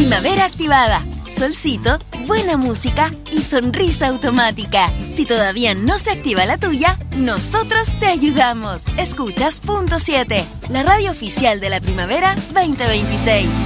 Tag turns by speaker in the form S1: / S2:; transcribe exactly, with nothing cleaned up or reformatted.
S1: Primavera activada, solcito, buena música y sonrisa automática. Si todavía no se activa la tuya, nosotros te ayudamos. Escuchas Punto siete, la radio oficial de la Primavera veinte veintiséis.